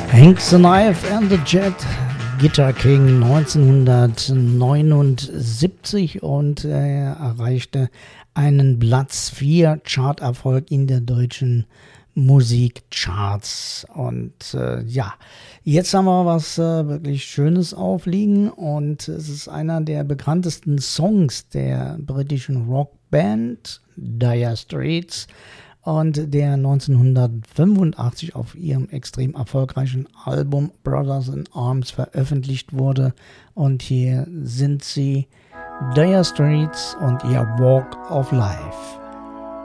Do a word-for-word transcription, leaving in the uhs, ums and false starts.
Hank the Knife and the Jet, Guitar King neunzehnhundertneunundsiebzig, und er erreichte einen Platz vier Charterfolg in der deutschen Musikcharts. Und äh, ja, jetzt haben wir was äh, wirklich Schönes aufliegen, und es ist einer der bekanntesten Songs der britischen Rockband Dire Straits, und der neunzehnhundertfünfundachtzig auf ihrem extrem erfolgreichen Album Brothers in Arms veröffentlicht wurde. Und hier sind sie, Dire Straits und ihr Walk of Life.